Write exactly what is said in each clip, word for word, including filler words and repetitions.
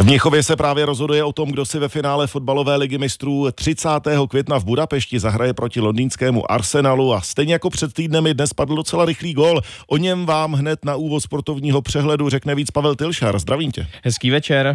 V Mnichově se právě rozhoduje o tom, kdo si ve finále fotbalové ligy mistrů třicátého května v Budapešti zahraje proti londýnskému Arsenalu a stejně jako před týdnem i dnes padl docela rychlý gól. O něm vám hned na úvod sportovního přehledu řekne víc Pavel Tilšar. Zdravím tě. Hezký večer.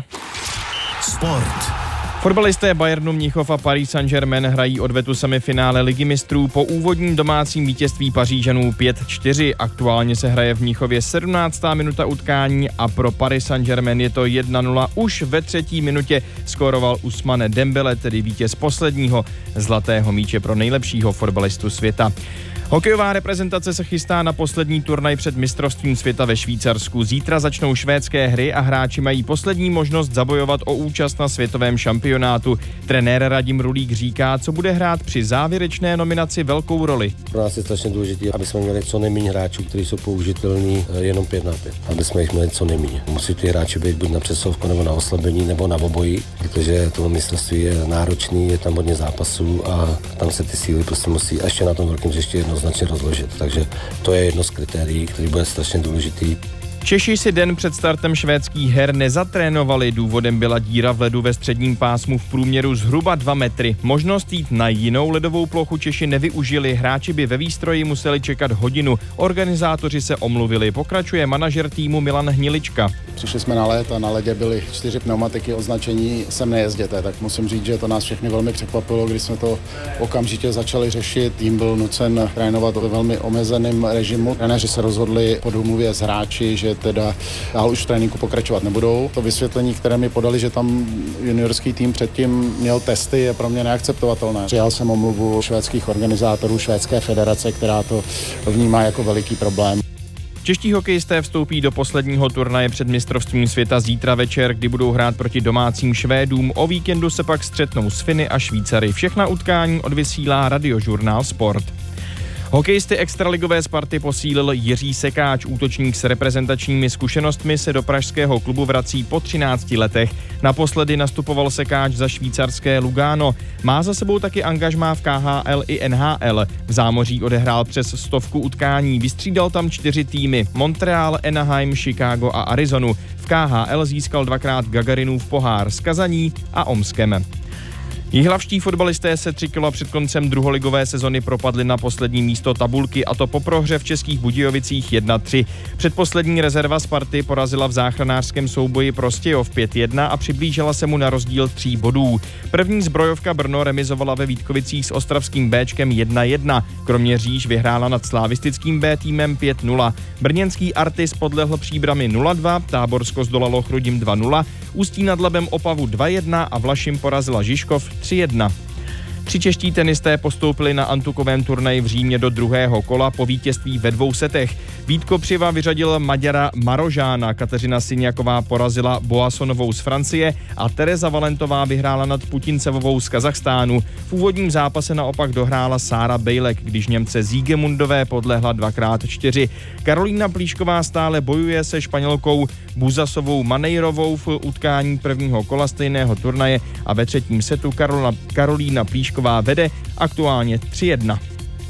Sport. Fotbalisté Bayernu Mnichov a Paris Saint-Germain hrají odvetu semifinále ligy mistrů po úvodním domácím vítězství Pařížanů pět čtyři. Aktuálně se hraje v Mnichově sedmnáctá minuta utkání a pro Paris Saint-Germain je to jedna nula. Už ve třetí minutě skóroval Ousmane Dembele, tedy vítěz posledního zlatého míče pro nejlepšího fotbalistu světa. Hokejová reprezentace se chystá na poslední turnaj před mistrovstvím světa ve Švýcarsku. Zítra začnou švédské hry a hráči mají poslední možnost zabojovat o účast na světovém šampionátu. Trenér Radim Rulík říká, co bude hrát při závěrečné nominaci velkou roli. Pro nás je strašně důležité, aby jsme měli co nejméně hráčů, kteří jsou použitelní jenom pět na pět. Aby jsme jich měli co nejméně. Musí ty hráči být buď na přesovku, nebo na oslabení, nebo na obojí, protože to mistrovství je náročný, je tam hodně zápasů a tam se ty síly prostě musí ještě na tom velkém hřišti jednoznačně rozložit. Takže to je jedno z kritérií, který bude strašně důležitý. Češi si den před startem švédských her nezatrénovali. Důvodem byla díra v ledu ve středním pásmu v průměru zhruba dva metry. Možnost jít na jinou ledovou plochu Češi nevyužili. Hráči by ve výstroji museli čekat hodinu. Organizátoři se omluvili. Pokračuje manažer týmu Milan Hnilička. Přišli jsme na led a na ledě byly čtyři pneumatiky označení sem nejezděte. Tak musím říct, že to nás všechny velmi překvapilo, když jsme to okamžitě začali řešit. Tým byl nucen trénovat ve velmi omezeném režimu. Trenéři se rozhodli po domluvě s hráči, že teda dál už v tréninku pokračovat nebudou. To vysvětlení, které mi podali, že tam juniorský tým předtím měl testy, je pro mě neakceptovatelné. Přijal jsem omluvu švédských organizátorů, švédské federace, která to vnímá jako veliký problém. Čeští hokejisté vstoupí do posledního turnaje před mistrovstvím světa zítra večer, kdy budou hrát proti domácím Švédům. O víkendu se pak střetnou s Finy a Švýcary. Všechna utkání odvysílá Radiožurnál Sport. Hokejisty extraligové Sparty posílil Jiří Sekáč. Útočník s reprezentačními zkušenostmi se do pražského klubu vrací po třinácti letech. Naposledy nastupoval Sekáč za švýcarské Lugano. Má za sebou taky angažmá v K H L i N H L. V zámoří odehrál přes stovku utkání. Vystřídal tam čtyři týmy: Montreal, Anaheim, Chicago a Arizonu. V K H L získal dvakrát Gagarinův pohár s Kazaní a Omskem. Jihlavští fotbalisté se tři kola před koncem druholigové sezony propadli na poslední místo tabulky, a to po prohře v Českých Budějovicích jedna tři. Předposlední rezerva Sparty porazila v záchranářském souboji Prostějov pět jedna a přiblížila se mu na rozdíl tří bodů. První zbrojovka Brno remizovala ve Vítkovicích s ostravským Béčkem jedna jedna. Kroměříž vyhrála nad slavistickým B týmem pět nula. Brněnský Artis podlehl Příbrami nula dva, Táborsko zdolalo Chrudim dva nula, Ústí nad Labem Opavu dva jedna a Vlašim porazila Žižkov tři jedna. Tři čeští tenisté postoupili na antukovém turnaji v Římě do druhého kola po vítězství ve dvou setech. Vít Kopřiva vyřadil Maďara Marožána, Kateřina Syniaková porazila Boassonovou z Francie a Tereza Valentová vyhrála nad Putincevovou z Kazachstánu. V úvodním zápase naopak dohrála Sára Bejlek, když Němce Siegemundové podlehla dvakrát čtyři. Karolína Plíšková stále bojuje se Španělkou Buzasovou Manejrovou v utkání prvního kola stejného turnaje a ve třetím setu Karolina, Karolína Plíšková vede aktuálně tři jedna.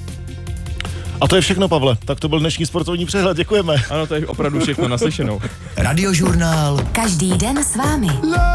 A to je všechno, Pavle. Tak to byl dnešní sportovní přehled. Děkujeme. Ano, to je opravdu všechno, naslyšenou. Radiožurnál. Každý den s vámi.